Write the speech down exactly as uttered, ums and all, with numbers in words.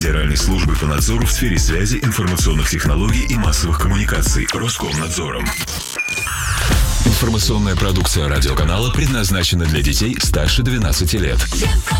Федеральной службы по надзору в сфере связи, информационных технологий и массовых коммуникаций Роскомнадзором. Информационная продукция радиоканала предназначена для детей старше двенадцати лет.